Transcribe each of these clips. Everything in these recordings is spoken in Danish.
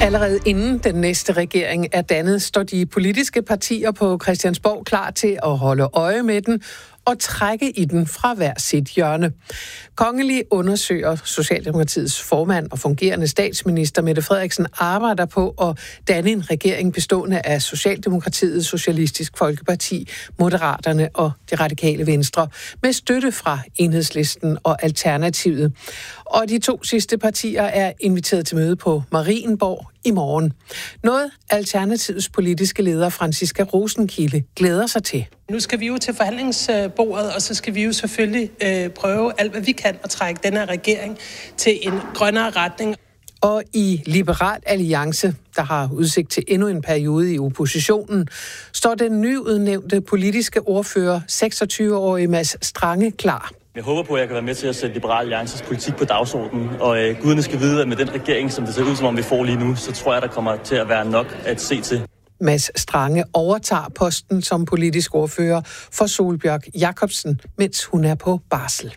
Allerede inden den næste regering er dannet, står de politiske partier på Christiansborg klar til at holde øje med den og trække i den fra hver sit hjørne. Kongelig undersøger Socialdemokratiets formand og fungerende statsminister Mette Frederiksen arbejder på at danne en regering bestående af Socialdemokratiet, Socialistisk Folkeparti, Moderaterne og Det Radikale Venstre med støtte fra Enhedslisten og Alternativet. Og de to sidste partier er inviteret til møde på Marienborg i morgen. Noget Alternativets politiske leder Franciska Rosenkilde glæder sig til. Nu skal vi jo til forhandlingsbordet, og så skal vi jo selvfølgelig prøve alt, hvad vi kan at trække den her regering til en grønnere retning. Og i Liberal Alliance, der har udsigt til endnu en periode i oppositionen, står den nyudnævnte politiske ordfører, 26-årige Mads Strange, klar. Jeg håber på, at jeg kan være med til at sætte Liberal Alliances politik på dagsordenen, og guderne skal vide, at med den regering, som det ser ud som om vi får lige nu, så tror jeg, der kommer til at være nok at se til. Mads Strange overtager posten som politisk ordfører for Sólbjørg Jacobsen, mens hun er på barsel.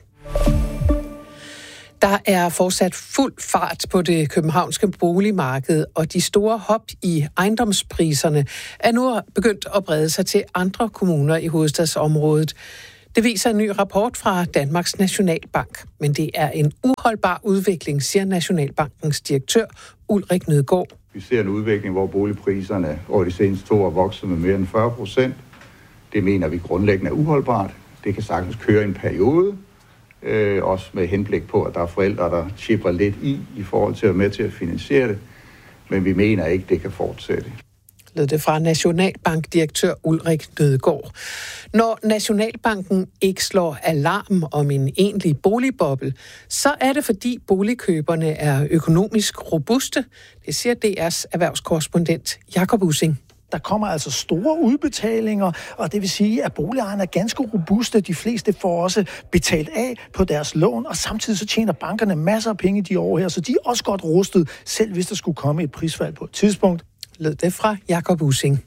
Der er fortsat fuld fart på det københavnske boligmarked, og de store hop i ejendomspriserne er nu begyndt at brede sig til andre kommuner i hovedstadsområdet. Det viser en ny rapport fra Danmarks Nationalbank, men det er en uholdbar udvikling, siger Nationalbankens direktør Ulrik Nødgaard. Vi ser en udvikling, hvor boligpriserne over de seneste 2 år vokser med mere end 40%. Det mener vi grundlæggende er uholdbart. Det kan sagtens køre en periode, også med henblik på, at der er forældre, der chipper lidt i forhold til at være med til at finansiere det. Men vi mener ikke, det kan fortsætte. Lød det fra Nationalbankdirektør Ulrik Nødgaard. Når Nationalbanken ikke slår alarm om en egentlig boligboble, så er det fordi boligkøberne er økonomisk robuste. Det siger DR's erhvervskorrespondent Jakob Ussing. Der kommer altså store udbetalinger, og det vil sige, at boligejerne er ganske robuste. De fleste får også betalt af på deres lån, og samtidig så tjener bankerne masser af penge de år her, så de er også godt rustet, selv hvis der skulle komme et prisfald på et tidspunkt. Lød det fra Jakob Ussing.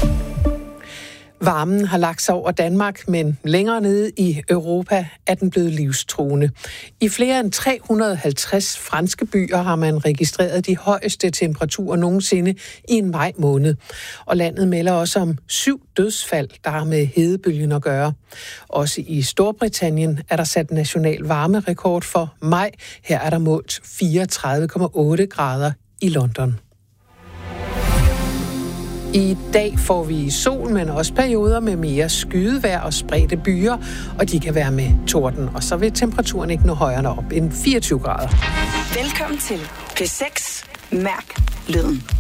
Varmen har lagt sig over Danmark, men længere nede i Europa er den blevet livstruende. I flere end 350 franske byer har man registreret de højeste temperaturer nogensinde i en maj måned. Og landet melder også om 7 dødsfald, der har med hedebølgen at gøre. Også i Storbritannien er der sat national varmerekord for maj. Her er der målt 34,8 grader i London. I dag får vi sol, men også perioder med mere skydevejr og spredte byer, og de kan være med torden. Og så vil temperaturen ikke nå højere op end 24 grader. Velkommen til P6. Mærk lyden.